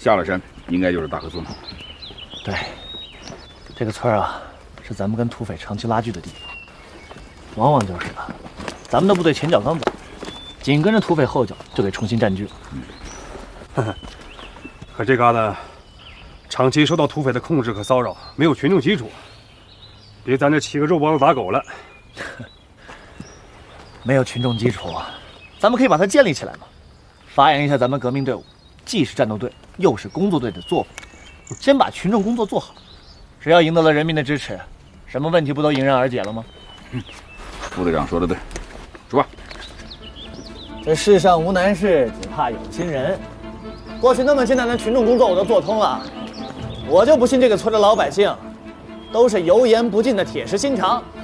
下了山应该就是大河村。 对，这个村啊，是咱们跟土匪长期拉锯的地方，往往就是咱们的部队前脚刚走，紧跟着土匪后脚就给重新占据了。 可这旮瘩长期受到土匪的控制和骚扰，没有群众基础，别咱这7个肉包子打狗了。 没有群众基础，咱们可以把它建立起来嘛，发扬一下咱们革命队伍既是战斗队又是工作队的作风。先把群众工作做好，只要赢得了人民的支持，什么问题不都迎刃而解了吗？ 副队长说的对，出发。 这世上无难事，只怕有心人。过去那么艰难的群众工作我都做通了，我就不信这个村的老百姓都是油盐不进的铁石心肠。